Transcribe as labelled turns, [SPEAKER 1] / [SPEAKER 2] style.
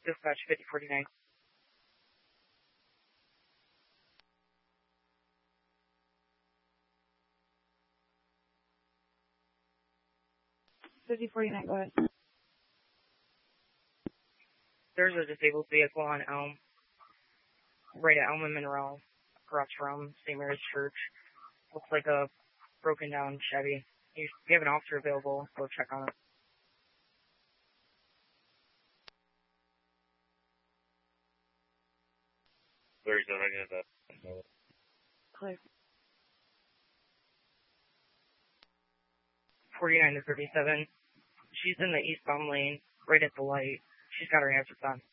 [SPEAKER 1] Dispatch 5049.
[SPEAKER 2] Go ahead.
[SPEAKER 1] There's a disabled vehicle on Elm, right at Elm and Monroe, across from St. Mary's Church. Looks like a broken down Chevy. You have an officer available, go check on it.
[SPEAKER 3] Where's the right of that?
[SPEAKER 2] Clear.
[SPEAKER 1] 49 to 37. She's in the eastbound lane, right at the light. She's got her hazards on.